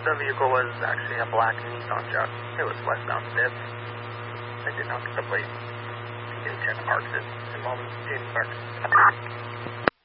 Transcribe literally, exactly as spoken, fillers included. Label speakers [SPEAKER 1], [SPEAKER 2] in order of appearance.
[SPEAKER 1] the vehicle was actually a black Nissan Juke. It was westbound Fifth. I did not get the plate. He didn't check parks it. Involving James Park.